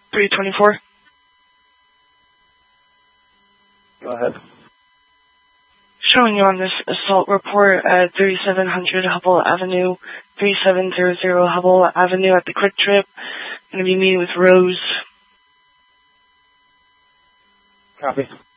324. Go ahead. Showing you on this assault report at 3700 Hubble Avenue, 3700 Hubble Avenue at the Quick Trip. Going to be meeting with Rose. Copy.